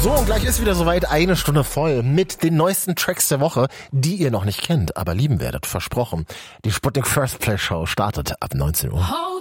So, und gleich ist wieder soweit, eine Stunde voll mit den neuesten Tracks der Woche, die ihr noch nicht kennt, aber lieben werdet, versprochen. Die Sputnik First Play Show startet ab 19 Uhr.